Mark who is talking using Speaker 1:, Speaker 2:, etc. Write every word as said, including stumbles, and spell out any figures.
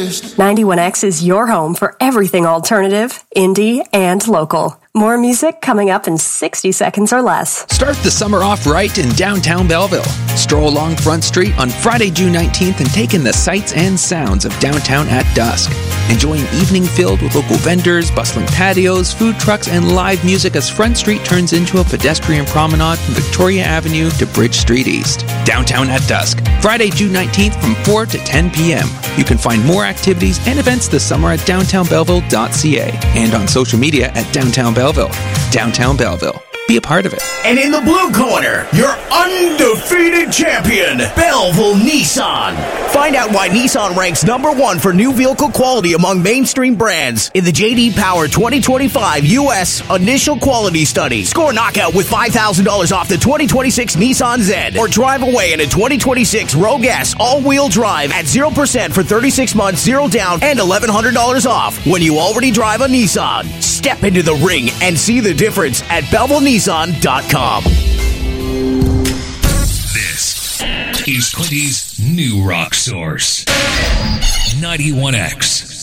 Speaker 1: list.
Speaker 2: ninety-one X is your home for everything alternative, indie, and local. More music coming up in sixty seconds or less.
Speaker 3: Start the summer off right in downtown Belleville. Stroll along Front Street on Friday, June nineteenth and take in the sights and sounds of downtown at dusk. Enjoy an evening filled with local vendors, bustling patios, food trucks, and live music as Front Street turns into a pedestrian promenade from Victoria Avenue to Bridge Street East. Downtown at dusk, Friday, June nineteenth from four to ten p.m. You can find more activities and events this summer at downtown belleville dot c a and on social media at Downtown Belleville. Downtown Belleville. Be a part of it.
Speaker 4: And in the blue corner, your undefeated champion, Belleville Nissan. Find out why Nissan ranks number one for new vehicle quality among mainstream brands in the J D Power twenty twenty-five U S Initial Quality Study. Score knockout with five thousand dollars off the twenty twenty-six Nissan Z, or drive away in a twenty twenty-six Rogue S all-wheel drive at zero percent for thirty-six months, zero down, and eleven hundred dollars off when you already drive a Nissan. Step into the ring and see the difference at Belleville Nissan. Nissan dot com.
Speaker 5: This is Quinty's new rock source, ninety-one X.